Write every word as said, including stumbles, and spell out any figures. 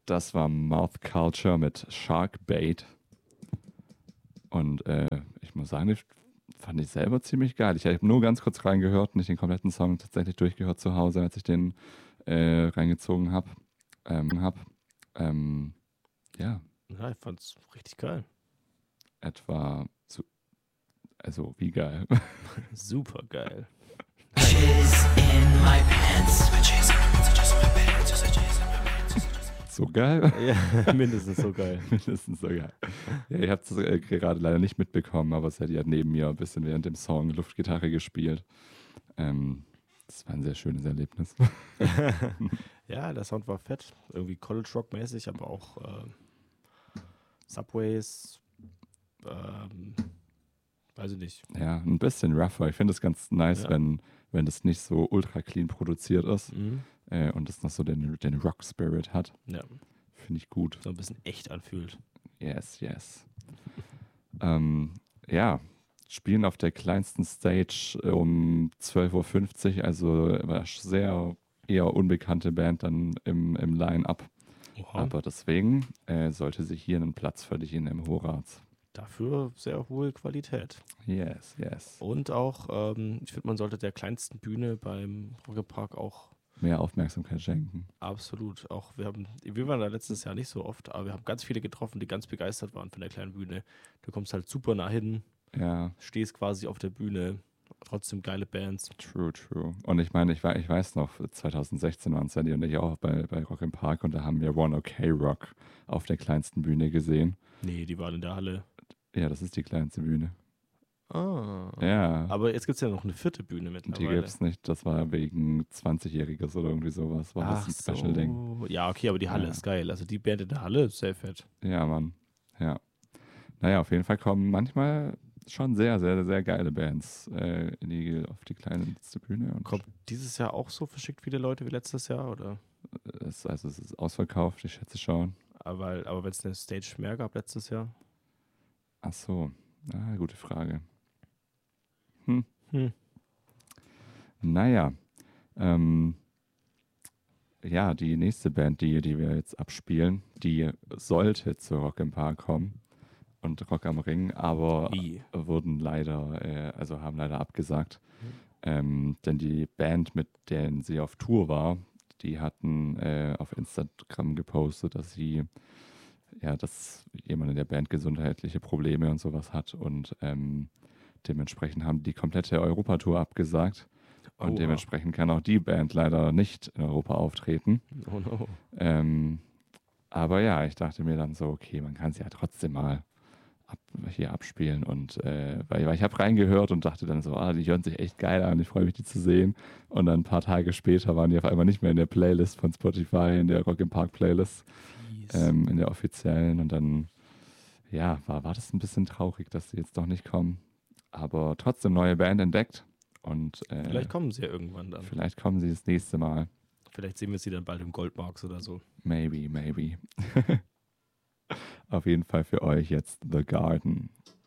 Das war Mouth Culture mit Shark Bait. Und äh, ich muss sagen, ich fand ich selber ziemlich geil. Ich habe nur ganz kurz reingehört, nicht den kompletten Song tatsächlich durchgehört zu Hause, als ich den äh, reingezogen habe. Ähm, hab. ähm, ja. Ja, ich fand's richtig geil. Etwa, so, also wie geil. Super geil. So geil? Ja, mindestens so geil. mindestens so geil. Ja, ich habe es äh, gerade leider nicht mitbekommen, aber es hat ja neben mir ein bisschen während dem Song Luftgitarre gespielt. Ähm, das war ein sehr schönes Erlebnis. Ja, der Sound war fett. Irgendwie College Rock mäßig, aber auch äh, Subways, ähm, weiß ich nicht. Ja, ein bisschen rougher. Ich finde es ganz nice, Ja. wenn, wenn das nicht so ultra clean produziert ist Mhm. äh, und es noch so den, den Rock-Spirit hat. Ja, Finde ich gut. so ein bisschen echt anfühlt. Yes, yes. ähm, ja, spielen auf der kleinsten Stage um zwölf Uhr fünfzig, also war sehr eher unbekannte Band dann im, im Line-Up. Oha. Aber deswegen äh, sollte sich hier einen Platz verdienen im Horaz. Dafür sehr hohe Qualität. Yes, yes. Und auch, ähm, ich finde, man sollte der kleinsten Bühne beim Rock im Park auch Mehr Aufmerksamkeit schenken. absolut auch, wir haben, wir waren da letztes Jahr nicht so oft, aber wir haben ganz viele getroffen, die ganz begeistert waren von der kleinen Bühne. Du kommst halt super nah hin, Ja, stehst quasi auf der Bühne, trotzdem geile Bands. true, true. Und ich meine, ich, wei- ich weiß noch, zwanzig sechzehn waren Sandy und ich auch bei, bei Rock im Park und da haben wir One OK Rock auf der kleinsten Bühne gesehen. Nee, die waren in der Halle. Ja, das ist die kleinste Bühne. Ah. Ja. Aber jetzt gibt es ja noch eine vierte Bühne Die mittlerweile. gibt's nicht. Das war wegen zwanzigjähriges oder irgendwie sowas. War Ach das ein Special-Ding. so. Ja, okay, aber die Halle Ja. ist geil. Also die Band in der Halle ist sehr fett. Ja, Mann. Ja. Naja, auf jeden Fall kommen manchmal schon sehr, sehr, sehr geile Bands äh, in die, auf die kleinste Bühne. Und Kommt dieses Jahr auch so verschickt viele Leute wie letztes Jahr? Oder? es, also es ist ausverkauft, ich schätze schon. Aber, aber wenn es eine Stage mehr gab letztes Jahr? Ach so. Ah, gute Frage. Hm. Hm. Naja. Ähm, ja, die nächste Band, die, die wir jetzt abspielen, die sollte zu Rock im Park kommen und Rock am Ring, aber Wie? wurden leider, äh, also haben leider abgesagt. Mhm. Ähm, denn die Band, mit der sie auf Tour war, die hatten äh, auf Instagram gepostet, dass sie, ja, dass jemand in der Band gesundheitliche Probleme und sowas hat und ähm, dementsprechend haben die komplette Europatour abgesagt. Und Oha. dementsprechend kann auch die Band leider nicht in Europa auftreten. Oh no. Ähm, aber ja, ich dachte mir dann so, okay, man kann es ja trotzdem mal ab, hier abspielen. Und äh, weil, weil ich habe reingehört und dachte dann so, ah, die hören sich echt geil an, ich freue mich, die zu sehen. Und dann ein paar Tage später waren die auf einmal nicht mehr in der Playlist von Spotify, in der Rock im Park Playlist, Fies. ähm, in der offiziellen. Und dann, ja, war, war das ein bisschen traurig, dass die jetzt doch nicht kommen. Aber trotzdem neue Band entdeckt. Und äh, Vielleicht kommen sie ja irgendwann dann. vielleicht kommen sie das nächste Mal. Vielleicht sehen wir sie dann bald im Goldmarks oder so. Maybe, maybe. Auf jeden Fall für euch jetzt The Garden.